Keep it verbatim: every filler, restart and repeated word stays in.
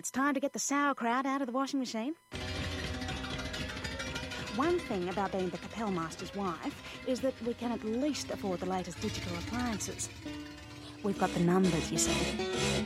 it's time to get the sauerkraut out of the washing machine. One thing about being the Kapellmeister's wife is that we can at least afford the latest digital appliances. We've got the numbers, you see.